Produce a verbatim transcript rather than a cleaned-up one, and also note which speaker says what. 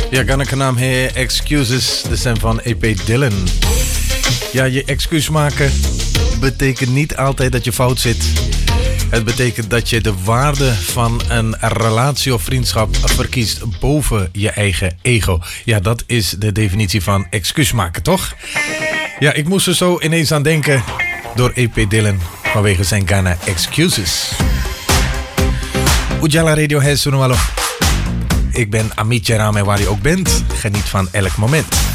Speaker 1: Ja, kan ik een naam hebben? Excuses, de stem van E P Dylan. Ja, je excuus maken betekent niet altijd dat je fout zit. Het betekent dat je de waarde van een relatie of vriendschap verkiest boven je eigen ego. Ja, dat is de definitie van excuus maken, toch? Ja, ik moest er zo ineens aan denken door E P Dylan vanwege zijn Ghana Excuses. Ujala Radio Hesunualo. Ik ben Amit Jarame waar je ook bent. Geniet van elk moment.